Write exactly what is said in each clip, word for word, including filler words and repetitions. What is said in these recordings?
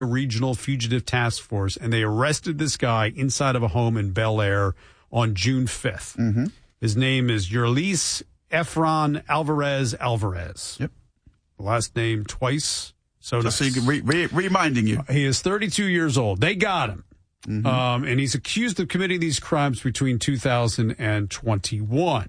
Regional Fugitive Task Force, and they arrested this guy inside of a home in Bel Air on June fifth. Mm-hmm. His name is Yerlis Efron Alvarez Alvarez. Yep. Last name twice. So, Just nice. so you can re- re- reminding you. He is thirty-two years old. They got him. Mm-hmm. Um, and he's accused of committing these crimes between two thousand and twenty-one.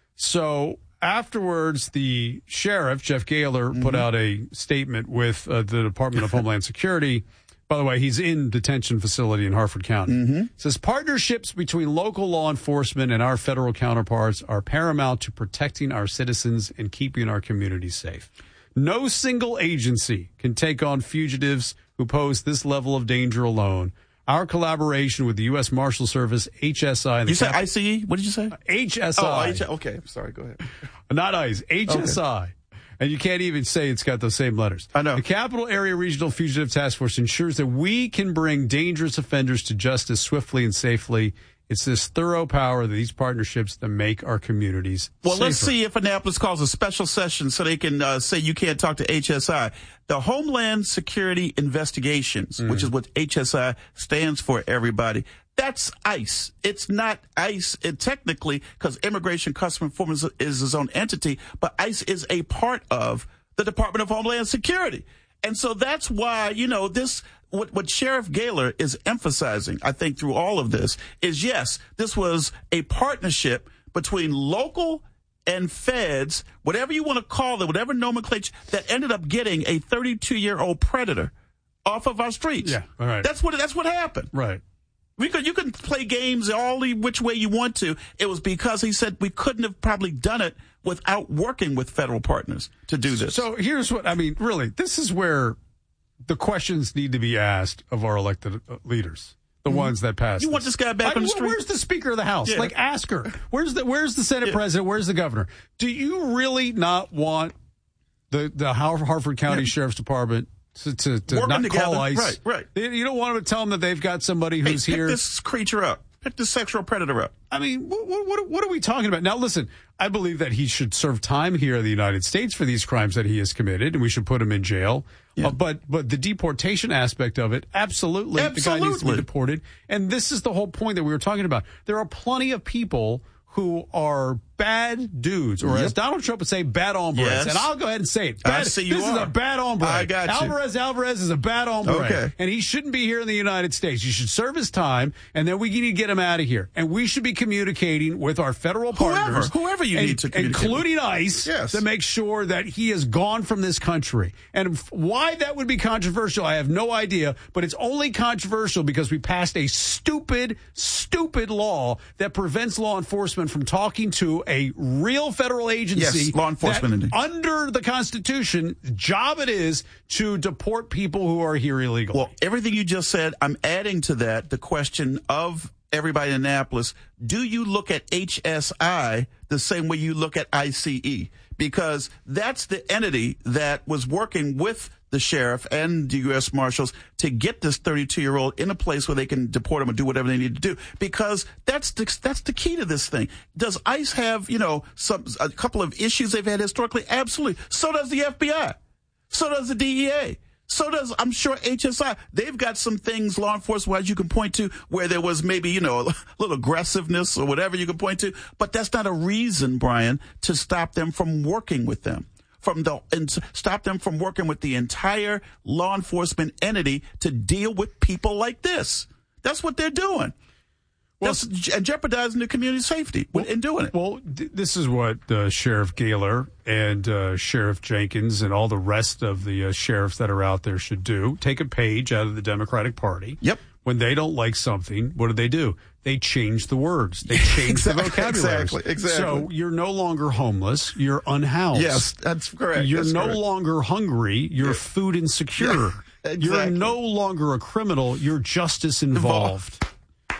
So afterwards, the sheriff, Jeff Gaylor, mm-hmm. put out a statement with uh, the Department of Homeland Security. By the way, he's in detention facility in Harford County. Mm-hmm. Says partnerships between local law enforcement and our federal counterparts are paramount to protecting our citizens and keeping our communities safe. No single agency can take on fugitives who pose this level of danger alone. Our collaboration with the U S Marshal Service, H S I. And the you said Cap- I C E? What did you say? H S I. Oh, H- okay. Sorry, go ahead. Not ICE, H S I. Okay. And you can't even say it's got those same letters. I know. The Capital Area Regional Fugitive Task Force ensures that we can bring dangerous offenders to justice swiftly and safely. It's this thorough power of these partnerships that make our communities Well, safer. Let's see if Annapolis calls a special session so they can uh, say you can't talk to H S I. The Homeland Security Investigations, mm. which is what H S I stands for, everybody. That's ICE. It's not ICE it technically, because Immigration Customs Enforcement is, is its own entity, but ICE is a part of the Department of Homeland Security. And so that's why, you know, this, what, what Sheriff Gaylor is emphasizing, I think, through all of this is, yes, this was a partnership between local and feds, whatever you want to call it, whatever nomenclature, that ended up getting a thirty-two-year-old predator off of our streets. Yeah, all right. That's what, that's what happened. Right. We could, you can play games all the which way you want to. It was because he said we couldn't have probably done it without working with federal partners to do this. So here's what, I mean, really, this is where the questions need to be asked of our elected leaders, the mm-hmm. ones that pass. You this. want this guy back I, on the street? Where's the Speaker of the House? Yeah. Like, ask her. Where's the Where's the Senate yeah. President? Where's the governor? Do you really not want the, the Harford County yeah. Sheriff's Department to, to, to not together. call ICE? Right, right. You don't want them to tell them that they've got somebody who's hey, pick here. Pick this creature up. Pick this sexual predator up. I mean, what, what, what are we talking about? Now, listen, I believe that he should serve time here in the United States for these crimes that he has committed, and we should put him in jail. Yeah. Uh, but but the deportation aspect of it, absolutely, absolutely, the guy needs to be deported. And this is the whole point that we were talking about. There are plenty of people who are bad dudes, or yep. as Donald Trump would say, bad hombres. Yes. And I'll go ahead and say it. Bad, I see you this are. is a bad hombre. I got you. Alvarez Alvarez is a bad hombre. Okay. And he shouldn't be here in the United States. You should serve his time, and then we need to get him out of here. And we should be communicating with our federal partners. Whoever, whoever you and, need to communicate including with. ICE, yes. to make sure that he is gone from this country. And why that would be controversial, I have no idea, but it's only controversial because we passed a stupid, stupid law that prevents law enforcement from talking to a real federal agency. Yes, law enforcement. That, under the Constitution, job it is to deport people who are here illegally. Well, everything you just said, I'm adding to that the question of everybody in Annapolis. Do you look at H S I the same way you look at I C E? Because that's the entity that was working with the sheriff and the U S Marshals to get this thirty-two-year-old in a place where they can deport him or do whatever they need to do. Because that's the, that's the key to this thing. Does ICE have, you know, some a couple of issues they've had historically? Absolutely. So does the F B I. So does the D E A. So does, I'm sure, H S I. They've got some things, law enforcement-wise, you can point to where there was maybe, you know, a little aggressiveness or whatever you can point to. But that's not a reason, Brian, to stop them from working with them. From the and stop them from working with the entire law enforcement entity to deal with people like this. That's what they're doing. Well, That's je- jeopardizing the community safety well, in doing it. Well, th- this is what uh, Sheriff Gaylor and uh, Sheriff Jenkins and all the rest of the uh, sheriffs that are out there should do. Take a page out of the Democratic Party. Yep. When they don't like something, what do they do? They change the words. They change exactly, the vocabulary. Exactly, exactly. So you're no longer homeless. You're unhoused. Yes, that's correct. You're that's no correct. longer hungry. You're yeah. food insecure. Yeah, exactly. You're no longer a criminal. You're justice involved. involved.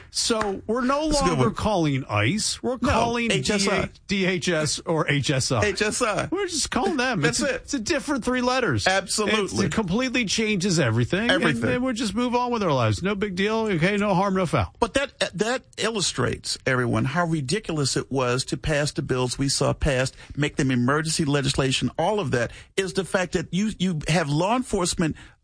So we're no That's longer calling ICE. We're no, calling H S I. D H S or H S I. H S I. We're just calling them. That's it's it. A, it's a different three letters. Absolutely. It's, it completely changes everything. Everything. And then we'll just move on with our lives. No big deal. Okay, no harm, no foul. But that that illustrates, everyone, how ridiculous it was to pass the bills we saw passed, make them emergency legislation. All of that is the fact that you, you have law enforcement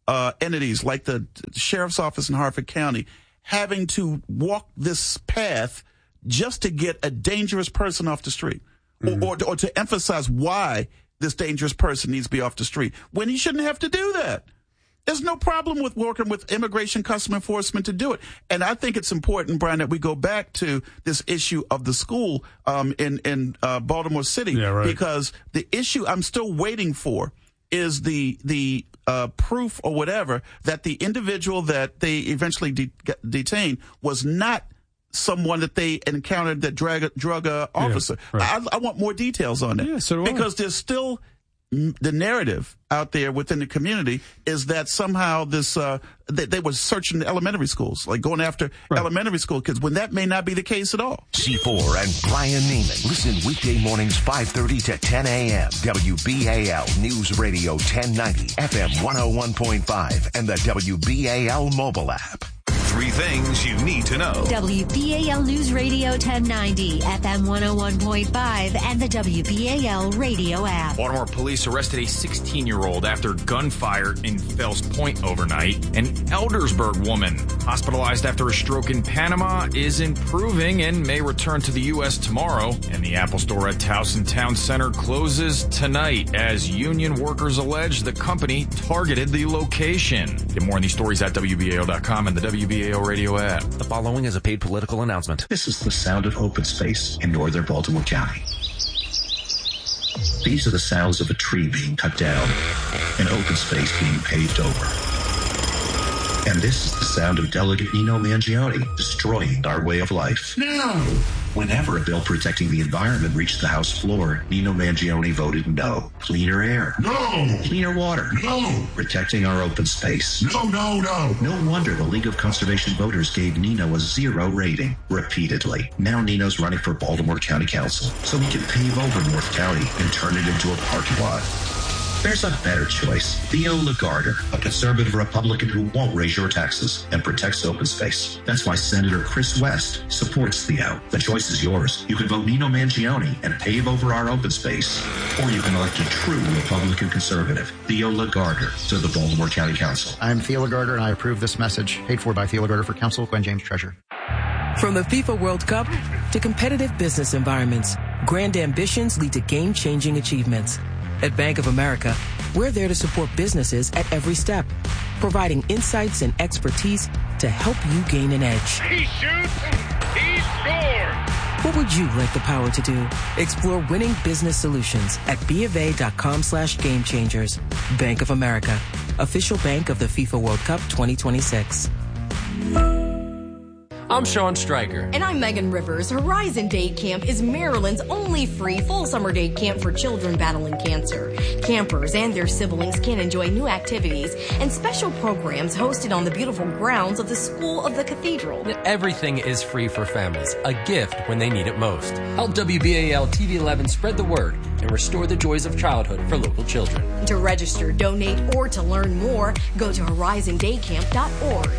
uh, entities like the sheriff's office in Harford County having to walk this path just to get a dangerous person off the street, mm-hmm. or, or, or to emphasize why this dangerous person needs to be off the street when he shouldn't have to do that. There's no problem with working with immigration custom enforcement to do it. And I think it's important, Brian, that we go back to this issue of the school um, in, in uh, Baltimore City, yeah, right. because the issue I'm still waiting for is the the uh, proof or whatever that the individual that they eventually de- detained was not someone that they encountered that drug, drug uh, officer. Yeah, right. I, I want more details on that. Yeah, so do I. Because there's still the narrative out there within the community is that somehow this uh, they, they were searching the elementary schools, like going after right. elementary school kids, when that may not be the case at all. C four and Brian Neiman. Listen weekday mornings five thirty to ten a.m. W B A L News Radio ten ninety, F M one oh one point five, and the W B A L mobile app. Three things you need to know. W B A L News Radio ten ninety, F M one oh one point five, and the W B A L radio app. Baltimore police arrested a sixteen-year-old after gunfire in Fells Point overnight. An Eldersburg woman hospitalized after a stroke in Panama is improving and may return to the U S tomorrow. And the Apple store at Towson Town Center closes tonight as union workers allege the company targeted the location. Get more on these stories at W B A L dot com and the W B A L radio app. The following is a paid political announcement. This is the sound of open space in northern Baltimore County. These are the sounds of a tree being cut down and open space being paved over. And this is the sound of Delegate Nino Mangione destroying our way of life. No! Whenever a bill protecting the environment reached the House floor, Nino Mangione voted no. Cleaner air. No! Cleaner water. No! Protecting our open space. No, no, no! No wonder the League of Conservation Voters gave Nino a zero rating repeatedly. Now Nino's running for Baltimore County Council so he can pave over North County and turn it into a parking lot. There's a better choice. Theo Lagarder, a conservative Republican who won't raise your taxes and protects open space. That's why Senator Chris West supports Theo. The choice is yours. You can vote Nino Mangione and pave over our open space. Or you can elect a true Republican conservative, Theo Lagarder, to the Baltimore County Council. I'm Theo Lagarder, and I approve this message. Paid for by Theo Lagarder for Council, Gwen James, Treasurer. From the FIFA World Cup to competitive business environments, grand ambitions lead to game-changing achievements. At Bank of America, we're there to support businesses at every step, providing insights and expertise to help you gain an edge. He shoots, he scores! What would you like the power to do? Explore winning business solutions at BofA.com slash game changers. Bank of America, official bank of the FIFA World Cup twenty twenty-six. I'm Sean Stryker. And I'm Megan Rivers. Horizon Day Camp is Maryland's only free full summer day camp for children battling cancer. Campers and their siblings can enjoy new activities and special programs hosted on the beautiful grounds of the School of the Cathedral. Everything is free for families, a gift when they need it most. Help W B A L T V eleven spread the word and restore the joys of childhood for local children. To register, donate, or to learn more, go to horizon day camp dot org.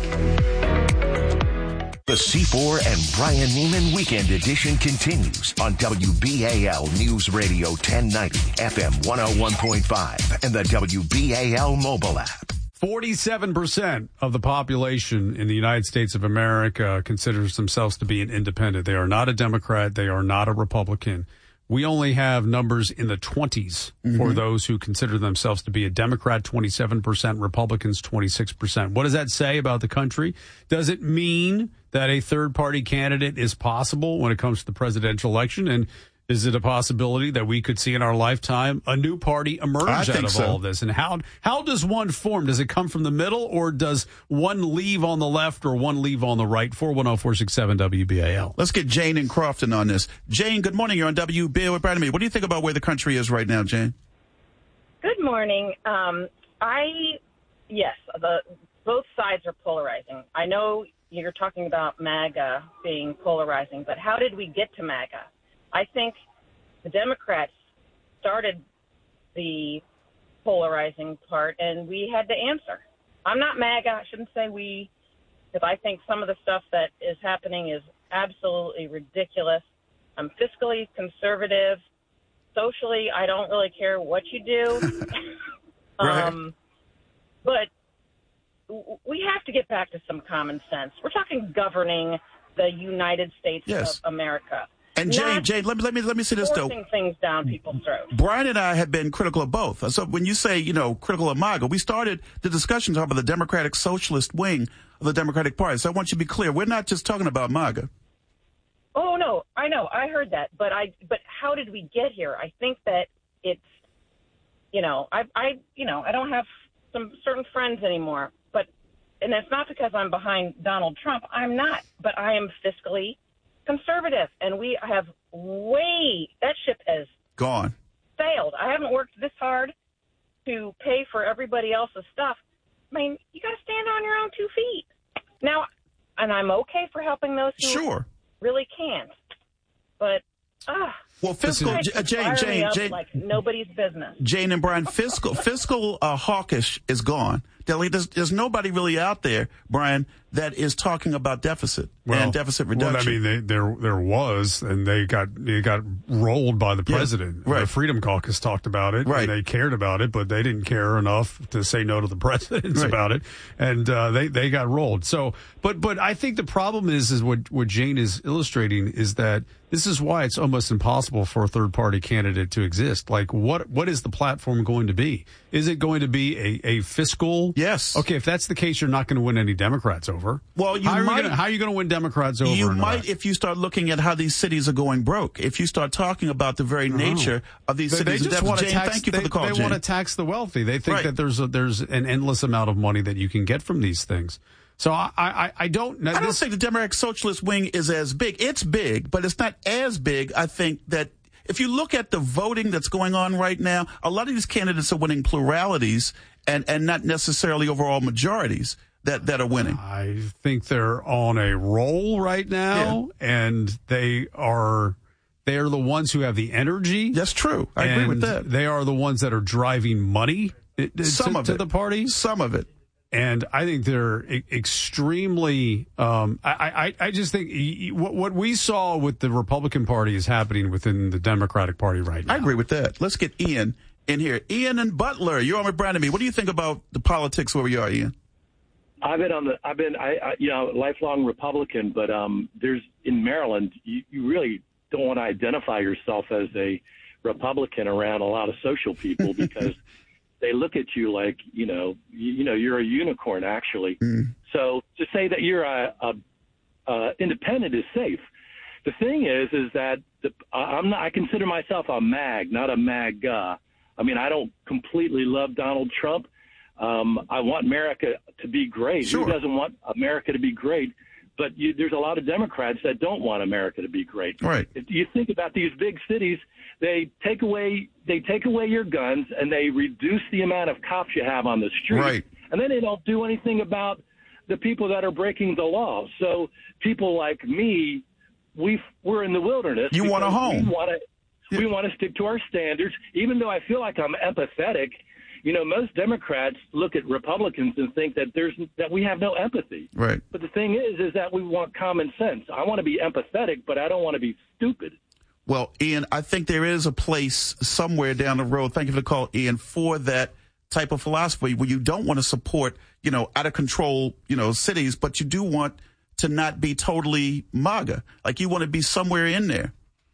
The C four and Brian Neiman Weekend Edition continues on W B A L News Radio ten ninety, F M one oh one point five, and the W B A L mobile app. forty-seven percent of the population in the United States of America considers themselves to be an independent. They are not a Democrat. They are not a Republican. We only have numbers in the twenties mm-hmm. for those who consider themselves to be a Democrat, twenty-seven percent, Republicans, twenty-six percent. What does that say about the country? Does it mean that a third-party candidate is possible when it comes to the presidential election? And is it a possibility that we could see in our lifetime a new party emerge out of so. all of this? And how how does one form? Does it come from the middle, or does one leave on the left or one leave on the right? four one zero, four six seven, W B A L. Let's get Jane in Crofton on this. Jane, good morning. You're on W B A L with Brandon. What do you think about where the country is right now, Jane? Good morning. Um, I, yes, the both sides are polarizing. I know you're talking about MAGA being polarizing, but how did we get to MAGA? I think the Democrats started the polarizing part, and we had to answer. I'm not MAGA. I shouldn't say we, because I think some of the stuff that is happening is absolutely ridiculous. I'm fiscally conservative. Socially, I don't really care what you do. Right. um, but we have to get back to some common sense. We're talking governing the United States yes. of America. And Jane, Jane, let me let me let me say this though. Forcing things down people's throats. Brian and I have been critical of both. So when you say, you know, critical of MAGA, we started the discussion talking about the Democratic Socialist wing of the Democratic Party. So I want you to be clear. We're not just talking about MAGA. Oh no, I know, I heard that, but I but how did we get here? I think that it's, you know, I I you know I don't have some certain friends anymore, but and it's not because I'm behind Donald Trump. I'm not, but I am fiscally conservative, and we have way that ship has gone sailed. I haven't worked this hard to pay for everybody else's stuff. I mean, you got to stand on your own two feet now, and I'm okay for helping those who sure really can't. But ah, well, fiscal Jane, Jane, Jane, Jane, like nobody's business. Jane and Brian, fiscal fiscal uh, hawkish is gone. There's, there's nobody really out there, Brian, that is talking about deficit well, and deficit reduction. Well, I mean, they, there there was, and they got they got rolled by the president. Yeah, right. The Freedom Caucus talked about it, right. and they cared about it, but they didn't care enough to say no to the presidents right. about it, and uh, they they got rolled. So, but but I think the problem is is what what Jane is illustrating is that this is why it's almost impossible for a third party candidate to exist. Like, what what is the platform going to be? Is it going to be a, a fiscal? Yes. Okay, if that's the case, you're not going to win any Democrats over. Well, you how might. Are you gonna, how are you going to win Democrats over? You might if you start looking at how these cities are going broke. If you start talking about the very nature of these they, cities. They just want to Jane, tax, thank you they, for the call, They Jane. want to tax the wealthy. They think right. that there's a, there's an endless amount of money that you can get from these things. So I I, I don't know. I don't think the Democratic Socialist wing is as big. It's big, but it's not as big. I think that if you look at the voting that's going on right now, a lot of these candidates are winning pluralities and, and not necessarily overall majorities that, that are winning. I think they're on a roll right now, yeah. and they are they are the ones who have the energy. That's true. I agree with that. They are the ones that are driving money Some to, of to it. the party. Some of it. And I think they're e- extremely. Um, I, I, I just think what, what we saw with the Republican Party is happening within the Democratic Party right now. I agree with that. Let's get Ian in here. Ian and Butler, you're on with Brandon. Me. What do you think about the politics where we are, Ian? I've been on the. I've been. I, I you know lifelong Republican, but um, there's in Maryland. You, you really don't want to identify yourself as a Republican around a lot of social people because. They look at you like, you know, you, you know, you're a unicorn, actually. Mm. So to say that you're a, a, a independent is safe. The thing is, is that the, I'm not, I consider myself a mag, not a MAGA. I mean, I don't completely love Donald Trump. Um, I want America to be great. Sure. Who doesn't want America to be great? But you, there's a lot of Democrats that don't want America to be great. Right. If you think about these big cities, they take away they take away your guns and they reduce the amount of cops you have on the street. Right. And then they don't do anything about the people that are breaking the law. So people like me, we we're in the wilderness. You want a home. We want to yeah. we want to stick to our standards, even though I feel like I'm empathetic. You know, most Democrats look at Republicans and think that there's that we have no empathy. Right. But the thing is, is that we want common sense. I want to be empathetic, but I don't want to be stupid. Well, Ian, I think there is a place somewhere down the road, thank you for the call, Ian, for that type of philosophy where you don't want to support, you know, out of control, you know, cities, but you do want to not be totally MAGA. Like you want to be somewhere in there.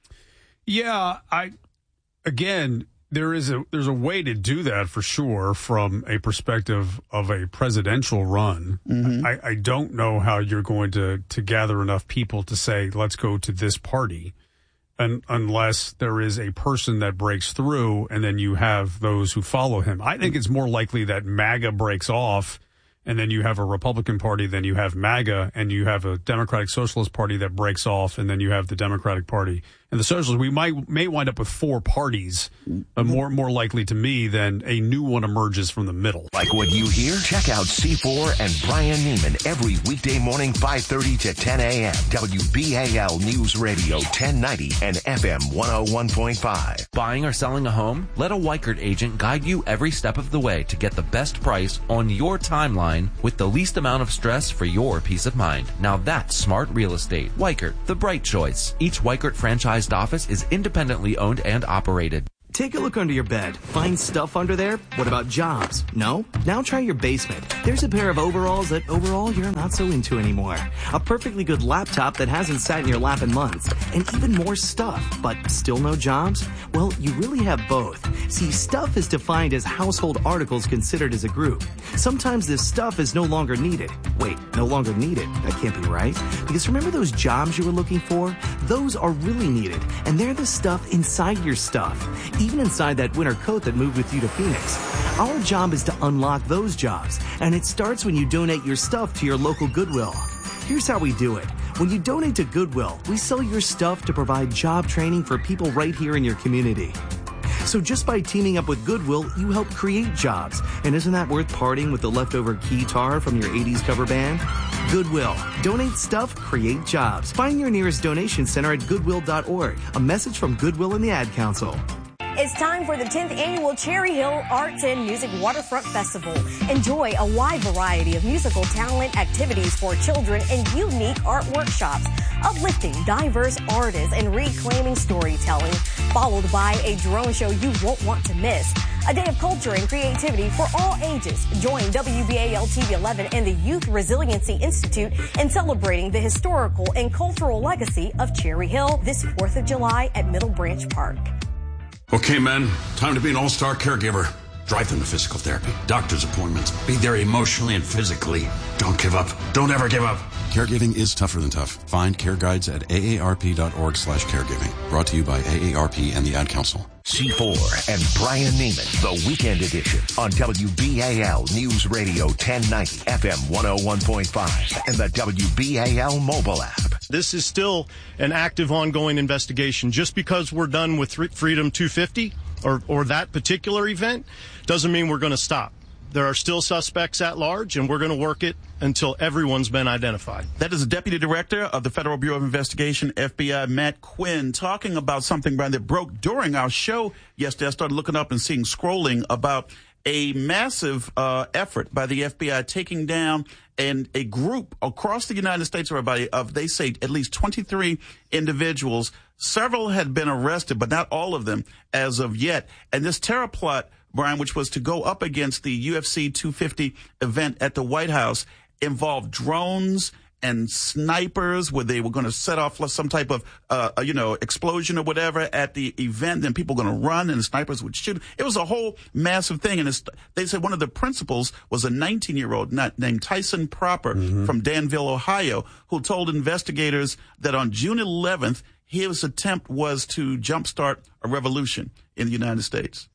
Yeah, I, again, there is a there's a way to do that for sure from a perspective of a presidential run. Mm-hmm. I, I don't know how you're going to, to gather enough people to say, let's go to this party, un, unless there is a person that breaks through and then you have those who follow him. I think it's more likely that MAGA breaks off and then you have a Republican Party, then you have MAGA, and you have a Democratic Socialist Party that breaks off, and then you have the Democratic Party and the Socialists. We might may wind up with four parties, uh, more more likely to me than a new one emerges from the middle. Like what you hear? Check out C four and Brian Neiman every weekday morning, five thirty to ten a.m. W B A L News Radio ten ninety and F M one oh one point five. Buying or selling a home? Let a Weichert agent guide you every step of the way to get the best price on your timeline with the least amount of stress for your peace of mind. Now that's smart real estate. Weichert, the bright choice. Each Weichert franchised office is independently owned and operated. Take a look under your bed. Find stuff under there? What about jobs? No? Now try your basement. There's a pair of overalls that overall you're not so into anymore. A perfectly good laptop that hasn't sat in your lap in months. And even more stuff, but still no jobs? Well, you really have both. See, stuff is defined as household articles considered as a group. Sometimes this stuff is no longer needed. Wait, no longer needed? That can't be right. Because remember those jobs you were looking for? Those are really needed. And they're the stuff inside your stuff. Even inside that winter coat that moved with you to Phoenix. Our job is to unlock those jobs, and it starts when you donate your stuff to your local Goodwill. Here's how we do it. When you donate to Goodwill, we sell your stuff to provide job training for people right here in your community. So just by teaming up with Goodwill, you help create jobs. And isn't that worth parting with the leftover guitar from your eighties cover band? Goodwill. Donate stuff, create jobs. Find your nearest donation center at goodwill dot org. A message from Goodwill and the Ad Council. It's time for the tenth Annual Cherry Hill Arts and Music Waterfront Festival. Enjoy a wide variety of musical talent, activities for children, and unique art workshops, uplifting diverse artists and reclaiming storytelling, followed by a drone show you won't want to miss. A day of culture and creativity for all ages. Join W B A L T V eleven and the Youth Resiliency Institute in celebrating the historical and cultural legacy of Cherry Hill this fourth of July at Middle Branch Park. Okay, men, time to be an all-star caregiver. Drive them to physical therapy, doctor's appointments, be there emotionally and physically. Don't give up. Don't ever give up. Caregiving is tougher than tough. Find care guides at A A R P dot org slash caregiving. Brought to you by A A R P and the Ad Council. C four and Brian Neiman, the Weekend Edition on W B A L News Radio ten ninety, F M one oh one point five, and the W B A L mobile app. This is still an active, ongoing investigation. Just because we're done with Freedom two fifty or, or that particular event doesn't mean we're going to stop. There are still suspects at large, and we're going to work it until everyone's been identified. That is the Deputy Director of the Federal Bureau of Investigation, F B I, Matt Quinn, talking about something, Brian, that broke during our show yesterday. I started looking up and seeing scrolling about a massive uh, effort by the F B I taking down and a group across the United States, everybody, of, they say, at least twenty-three individuals. Several had been arrested, but not all of them as of yet. And this terror plot, Brian, which was to go up against the U F C two fifty event at the White House, involved drones and snipers where they were going to set off some type of, uh, you know, explosion or whatever at the event. Then people were going to run and the snipers would shoot. It was a whole massive thing. And it's, they said one of the principals was a nineteen-year-old named Tyson Proper mm-hmm. from Danville, Ohio, who told investigators that on June eleventh, his attempt was to jumpstart a revolution in the United States.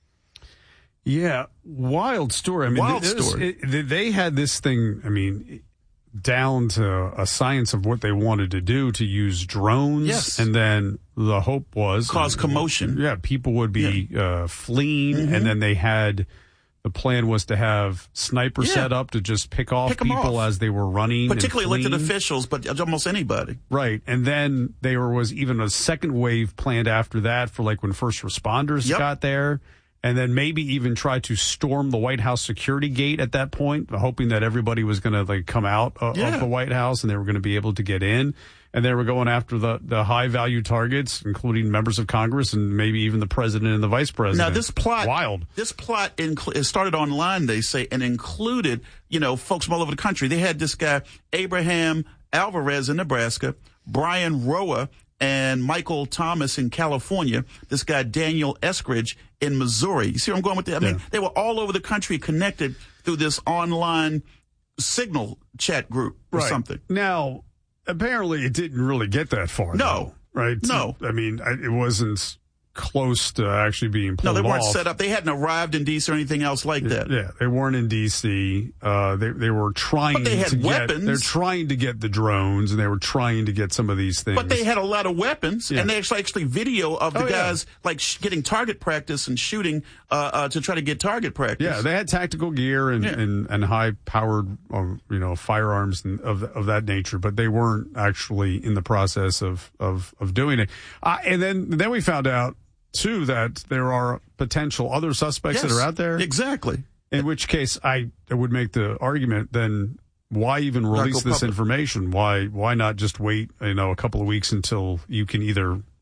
Yeah, wild story. I mean, wild this, story. It, they had this thing, I mean, down to a science of what they wanted to do, to use drones. Yes. And then the hope was... Cause commotion. Yeah, people would be yeah. uh, fleeing, mm-hmm. and then they had... The plan was to have snipers yeah. set up to just pick off pick people off. as they were running. Particularly and elected officials, but almost anybody. Right. And then there was even a second wave planned after that for like when first responders yep. got there. And then maybe even try to storm the White House security gate at that point, hoping that everybody was going to like come out of, yeah. of the White House and they were going to be able to get in. And they were going after the, the high value targets, including members of Congress and maybe even the president and the vice president. Now, this plot, wild. This plot inc- it started online, they say, and included, you know, folks from all over the country. They had this guy, Abraham Alvarez in Nebraska, Brian Roa and Michael Thomas in California, this guy, Daniel Eskridge in Missouri. You see where I'm going with that? I mean, yeah. they were all over the country connected through this online Signal chat group or right. something. Now, apparently it didn't really get that far. No. Though, right? No. I mean, it wasn't close to actually being pulled off. No, they weren't off. set up. They hadn't arrived in D C or anything else like that. Yeah, they weren't in D C. Uh, they they were trying but they had to weapons. get, they're trying to get the drones, and they were trying to get some of these things. But they had a lot of weapons, yeah. and they actually actually video of the oh, guys yeah. like sh- getting target practice and shooting uh, uh, to try to get target practice. Yeah, they had tactical gear and, yeah. and, and high powered, um, you know, firearms and of of that nature, but they weren't actually in the process of of of doing it. Uh, and then then we found out. Too, that there are potential other suspects yes, that are out there. Exactly. In which case, I would make the argument, then why even release this public. information? Why why not just wait, you know, a couple of weeks until you can either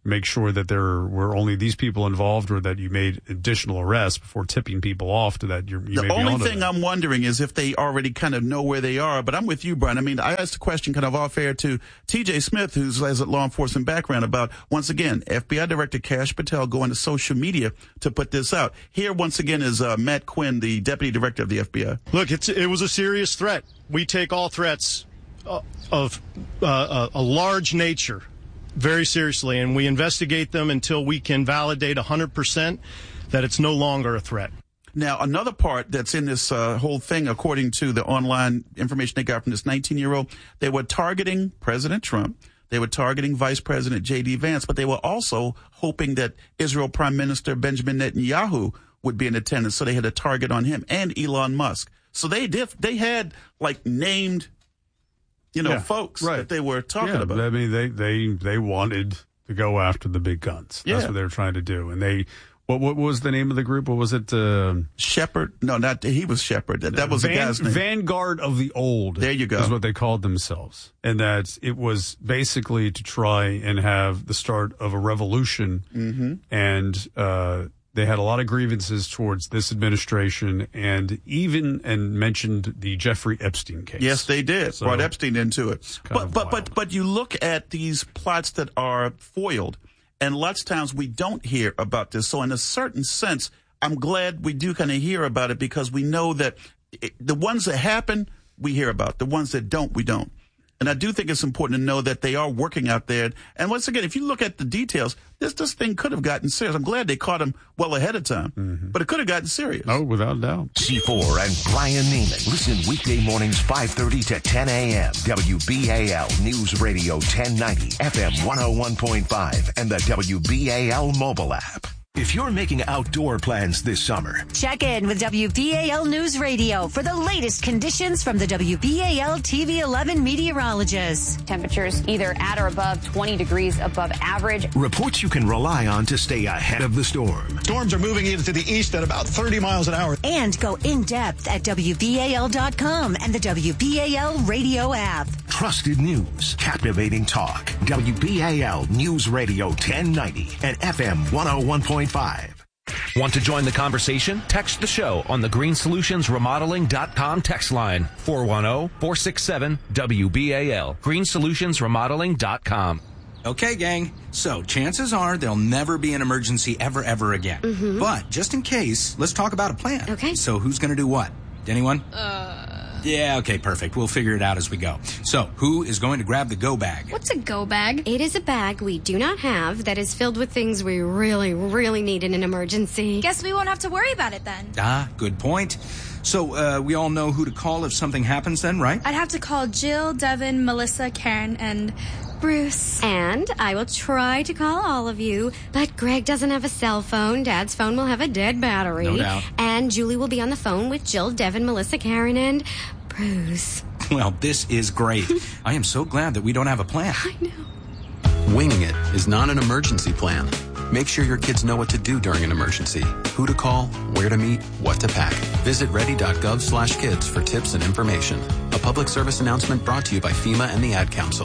make sure that there were only these people involved, or that you made additional arrests before tipping people off to that. You're, you the may be only onto thing that. I'm wondering is if they already kind of know where they are. But I'm with you, Brian. I mean, I asked a question kind of off air to T J Smith, who has a law enforcement background, about, once again, F B I Director Kash Patel going to social media to put this out. Here, once again, is uh, Matt Quinn, the Deputy Director of the F B I. Look, it's, it was a serious threat. We take all threats uh, of uh, a, a large nature very seriously, and we investigate them until we can validate one hundred percent that it's no longer a threat. Now, another part that's in this uh, whole thing, according to the online information they got from this nineteen-year-old, they were targeting President Trump. They were targeting Vice President J D. Vance, but they were also hoping that Israel Prime Minister Benjamin Netanyahu would be in attendance, so they had a target on him, and Elon Musk. So they did, they had, like, named, you know, Yeah, folks right. that they were talking yeah, about. I mean, they, they, they wanted to go after the big guns. That's Yeah. what they were trying to do. And they, what, what was the name of the group? What was it? Uh, Shepard? No, not, he was Shepard. That, that was the Van- guy's name. Vanguard of the Old. There you go. Is what they called themselves. And that it was basically to try and have the start of a revolution. Mm-hmm. And, uh, they had a lot of grievances towards this administration, and even and mentioned the Jeffrey Epstein case. Yes, they did. So, Brought Epstein into it. kind But of but wild. but but you look at these plots that are foiled, and lots of times we don't hear about this. So in a certain sense, I'm glad we do kind of hear about it, because we know that it, the ones that happen, we hear about. The ones that don't, we don't. And I do think it's important to know that they are working out there. And once again, if you look at the details, this this thing could have gotten serious. I'm glad they caught him well ahead of time, Mm-hmm. but it could have gotten serious. Oh, without a doubt. C four and Brian Neiman. Listen weekday mornings five thirty to ten a.m. W B A L News Radio ten ninety, F M one oh one point five, and the W B A L mobile app. If you're making outdoor plans this summer, Check in with W B A L News Radio for the latest conditions from the W B A L T V eleven meteorologists. Temperatures either at or above twenty degrees above average. reports you can rely on to stay ahead of the storm. Storms are moving into the east at about thirty miles an hour. And go in depth at W B A L dot com and the W B A L radio app. Trusted news, captivating talk. W B A L News Radio ten ninety and F M one oh one point five. Want to join the conversation? Text the show on the green solutions remodeling dot com text line, four one zero, four six seven, W B A L. green solutions remodeling dot com. Okay, gang. So chances are there'll never be an emergency ever, ever again. Mhm. But just in case, let's talk about a plan. Okay. So who's going to do what? Anyone? Uh. Yeah, okay, perfect. We'll figure it out as we go. So who is going to grab the go bag? What's a go bag? It is a bag we do not have that is filled with things we really, really need in an emergency. Guess we won't have to worry about it then. Ah, good point. So uh, we all know who to call if something happens then, right? I'd have to call Jill, Devin, Melissa, Karen, and Bruce. And I will try to call all of you, but Greg doesn't have a cell phone. Dad's phone will have a dead battery. No doubt. And Julie will be on the phone with Jill, Devin, Melissa, Karen, and Bruce. Well, this is great. I am so glad that we don't have a plan. I know. Winging it is not an emergency plan. Make sure your kids know what to do during an emergency, who to call, where to meet, what to pack. Visit ready dot gov slash kids for tips and information. A public service announcement brought to you by FEMA and the Ad Council.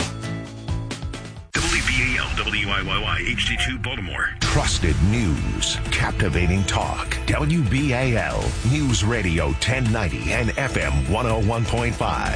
W B A L W I Y Y H D two Baltimore. Trusted news, captivating talk. W B A L News Radio ten ninety and F M one oh one point five.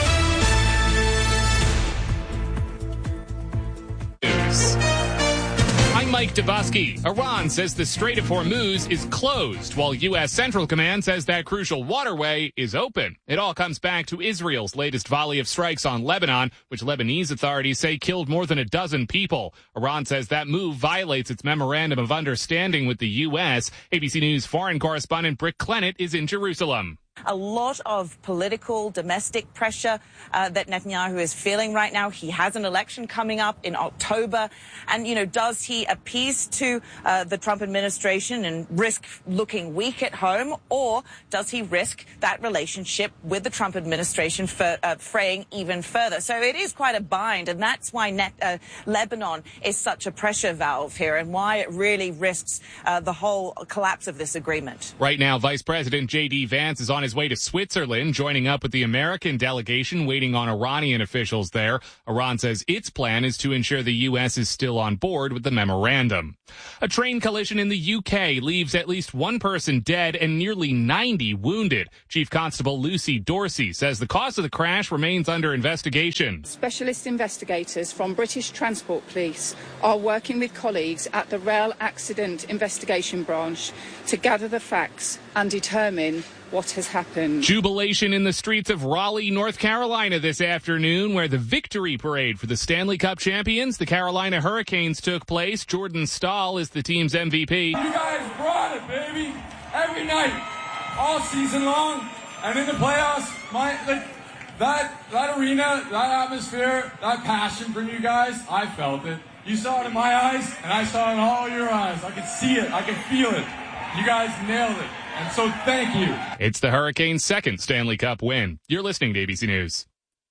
I'm Mike Dubosky. Iran says the Strait of Hormuz is closed, while U S. Central Command says that crucial waterway is open. It all comes back to Israel's latest volley of strikes on Lebanon, which Lebanese authorities say killed more than a dozen people. Iran says that move violates its memorandum of understanding with the U S. A B C News foreign correspondent Britt Clennett is in Jerusalem. A lot of political, domestic pressure uh, that Netanyahu is feeling right now. He has an election coming up in October. And, you know, does he appease to uh, the Trump administration and risk looking weak at home? Or does he risk that relationship with the Trump administration for, uh, fraying even further? So it is quite a bind. And that's why Net, uh, Lebanon is such a pressure valve here and why it really risks uh, the whole collapse of this agreement. Right now, Vice President J D. Vance is on his way to Switzerland, joining up with the American delegation waiting on Iranian officials there. Iran says its plan is to ensure the U S is still on board with the memorandum. A train collision in the U K leaves at least one person dead and nearly ninety wounded. Chief Constable Lucy Dorsey says the cause of the crash remains under investigation. Specialist investigators from British Transport Police are working with colleagues at the Rail Accident Investigation Branch to gather the facts and determine what has happened. Jubilation in the streets of Raleigh, North Carolina this afternoon, where the victory parade for the Stanley Cup champions, the Carolina Hurricanes, took place. Jordan Stahl is the team's M V P. You guys brought it, baby. Every night, all season long, and in the playoffs, my like that that arena, that atmosphere, that passion from you guys, I felt it. You saw it in my eyes, and I saw it in all your eyes. I could see it. I could feel it. You guys nailed it. And so thank you. It's the Hurricanes' second Stanley Cup win. You're listening to A B C News.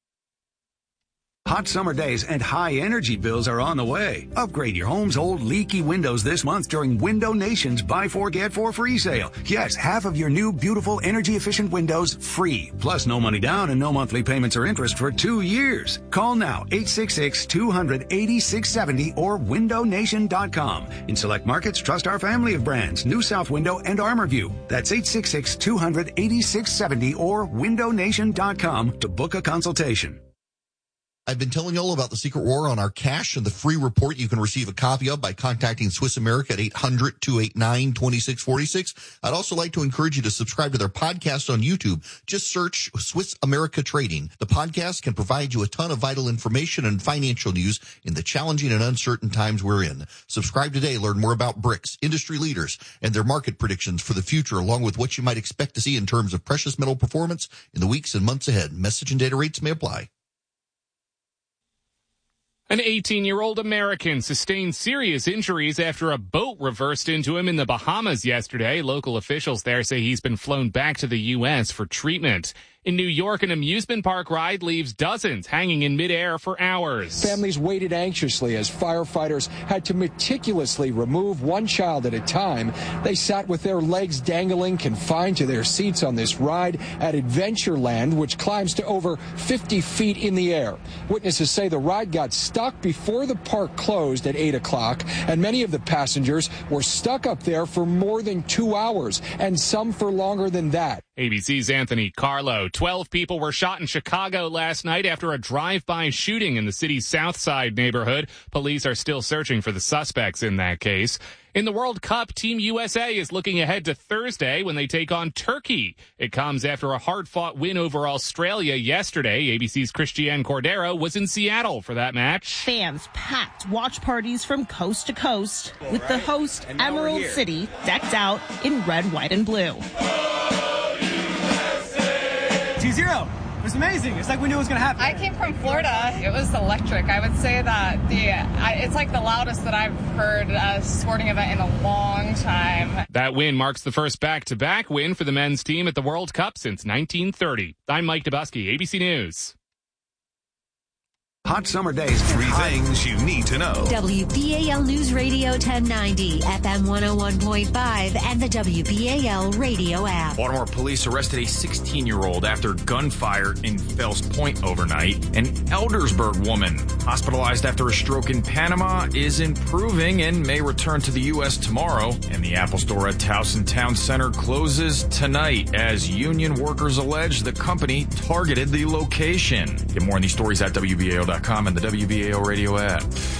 Hot summer days and high energy bills are on the way. Upgrade your home's old leaky windows this month during Window Nation's Buy Four Get Four free sale. Yes, half of your new beautiful energy efficient windows free. Plus no money down and no monthly payments or interest for two years. Call now eight six six, two hundred, eighty-six seventy or window nation dot com. In select markets, trust our family of brands, New South Window and ArmorView. That's eight six six, two hundred, eighty-six seventy or window nation dot com to book a consultation. I've been telling you all about the secret war on our cash and the free report you can receive a copy of by contacting Swiss America at eight hundred, two eight nine, two six four six. I'd also like to encourage you to subscribe to their podcast on YouTube. Just search Swiss America Trading. The podcast can provide you a ton of vital information and financial news in the challenging and uncertain times we're in. Subscribe today. Learn more about BRICS, industry leaders, and their market predictions for the future, along with what you might expect to see in terms of precious metal performance in the weeks and months ahead. Message and data rates may apply. An eighteen-year-old American sustained serious injuries after a boat reversed into him in the Bahamas yesterday. Local officials there say he's been flown back to the U S for treatment. In New York, an amusement park ride leaves dozens hanging in midair for hours. Families waited anxiously as firefighters had to meticulously remove one child at a time. They sat with their legs dangling, confined to their seats on this ride at Adventureland, which climbs to over fifty feet in the air. Witnesses say the ride got stuck before the park closed at eight o'clock, and many of the passengers were stuck up there for more than two hours, and some for longer than that. A B C's Anthony Carlo. Twelve people were shot in Chicago last night after a drive-by shooting in the city's South Side neighborhood. Police are still searching for the suspects in that case. In the World Cup, Team U S A is looking ahead to Thursday when they take on Turkey. It comes after a hard-fought win over Australia yesterday. A B C's Christiane Cordero was in Seattle for that match. Fans packed watch parties from coast to coast, with the host, Emerald City, decked out in red, white, and blue. two zero. It was amazing. It's like we knew it was going to happen. I came from Florida. It was electric. I would say that the I, it's like the loudest that I've heard a sporting event in a long time. That win marks the first back-to-back win for the men's team at the World Cup since nineteen thirty. I'm Mike Dubusky, A B C News. Hot summer days. Three things you need to know. W B A L News Radio ten ninety, F M one oh one point five, and the W B A L radio app. Baltimore police arrested a sixteen-year-old after gunfire in Fells Point overnight. An Eldersburg woman hospitalized after a stroke in Panama is improving and may return to the U S tomorrow. And the Apple store at Towson Town Center closes tonight as union workers allege the company targeted the location. Get more on these stories at W B A L dot com and the W B A L radio app.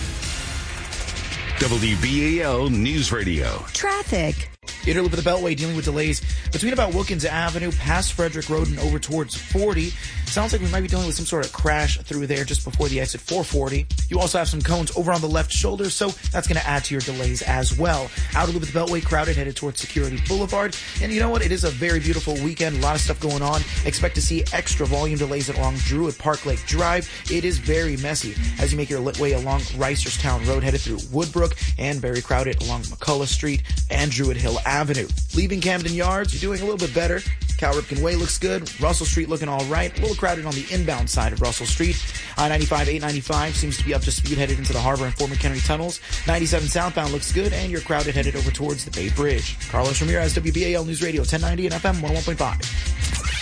W B A L News Radio. Traffic. It over the Beltway dealing with delays between about Wilkins Avenue, past Frederick Road, and over towards forty. Sounds like we might be dealing with some sort of crash through there just before the exit four forty. You also have some cones over on the left shoulder, so that's going to add to your delays as well. Outer loop of the Beltway, crowded, headed towards Security Boulevard. And you know what? It is a very beautiful weekend. A lot of stuff going on. Expect to see extra volume delays along Druid Park Lake Drive. It is very messy as you make your way along Reisterstown Road, headed through Woodbrook, and very crowded along McCullough Street and Druid Hill Avenue. Leaving Camden Yards, you're doing a little bit better. Cal Ripken Way looks good. Russell Street looking all right. A little crowded on the inbound side of Russell Street. I ninety-five, eight ninety-five seems to be up to speed headed into the Harbor and Fort McHenry tunnels. ninety-seven southbound looks good, and you're crowded headed over towards the Bay Bridge. Carlos Ramirez, W B A L News Radio, ten ninety and F M one oh one point five.